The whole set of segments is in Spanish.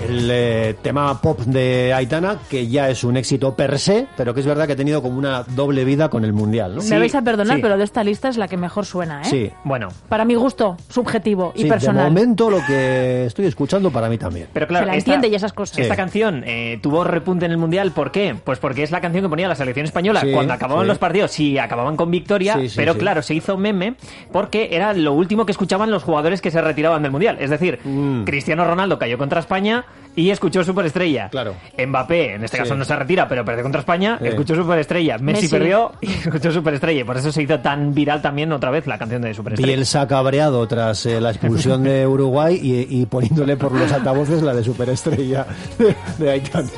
el tema pop de Aitana, que ya es un éxito per se, pero que es verdad que ha tenido como una doble vida con el Mundial, ¿no? Me vais a perdonar, pero de esta lista es la que mejor suena, ¿eh? Sí. Bueno. Para mi gusto subjetivo y Sí, personal. de momento lo que estoy escuchando para mí también. Pero claro, Se la entiende y esas cosas. Esta canción tuvo repunte en el Mundial, ¿por qué? Pues porque es la canción que ponía la selección española cuando acababan los partidos, sí, acababan con victoria, pero claro, se hizo meme porque era lo último que escuchaban los jugadores que se retiraban del Mundial. Es decir, Cristiano Ronaldo cayó contra España y escuchó Superestrella. Claro. Mbappé, en este caso no se retira, pero perdió contra España, escuchó Superestrella. Messi perdió y escuchó Superestrella. Y por eso se hizo tan viral también otra vez la canción de Superestrella. Bielsa cabreado tras la expulsión de Uruguay y poniéndole por los altavoces la de Superestrella de Aitana.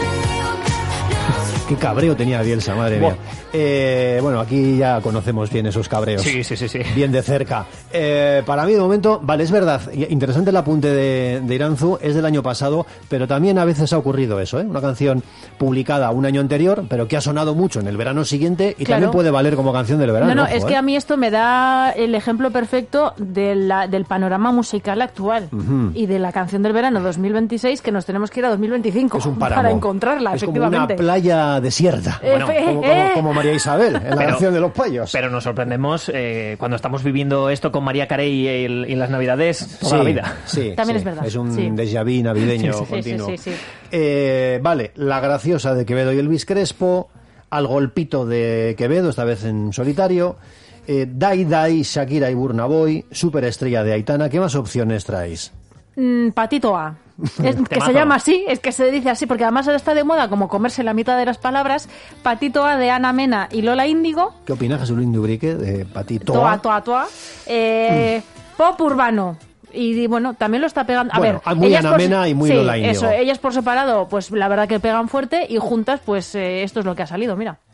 Qué cabreo tenía Bielsa, madre mía. Bueno, aquí ya conocemos bien esos cabreos. Sí. Bien de cerca. Para mí, de momento, vale, es verdad, interesante el apunte de Iranzu, es del año pasado, pero también a veces ha ocurrido eso, ¿eh? Una canción publicada un año anterior, pero que ha sonado mucho en el verano siguiente y también puede valer como canción del verano. No, ojo, es que a mí esto me da el ejemplo perfecto del panorama musical actual y de la canción del verano 2026, que nos tenemos que ir a 2025 es un páramo, para encontrarla, es como efectivamente. una playa desierta, como María Isabel en la canción de los payos. Pero nos sorprendemos cuando estamos viviendo esto con María Carey y las Navidades toda la vida. Sí, también es verdad. Es un déjà vu navideño continuo. Sí. Vale, la graciosa de Quevedo y Elvis Crespo, al golpito de Quevedo, esta vez en solitario, Dai Dai, Shakira y Burna Boy, Superestrella de Aitana. ¿Qué más opciones traéis? Patito A. Que se llama así, es que se dice así, porque además ahora está de moda como comerse la mitad de las palabras. Patito A de Ana Mena y Lola Índigo. ¿Qué opinas, Jesulín Dubrique, de Patito A? Toa. Pop urbano. Y bueno, también lo está pegando. Muy Ana Mena y muy Lola Índigo. Eso, ellas por separado, pues la verdad que pegan fuerte, y juntas, pues esto es lo que ha salido, mira.